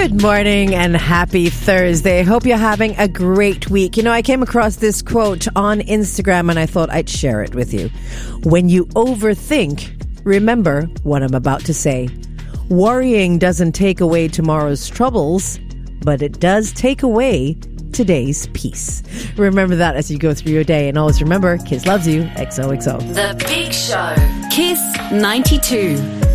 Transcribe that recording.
Good morning and happy Thursday. Hope you're having a great week. You know, I came across this quote on Instagram and I thought I'd share it with you. When you overthink, remember what I'm about to say. Worrying doesn't take away tomorrow's troubles, but it does take away today's peace. Remember that as you go through your day. And always remember, Kiss loves you. XOXO. The Big Show. Kiss 92.